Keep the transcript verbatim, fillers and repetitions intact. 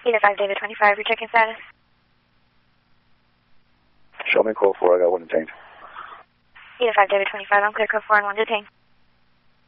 Unit five, David twenty-five, your check-in status. Show me code four, I got one detained. Unit five, David twenty-five, I'm clear, code four and one detained.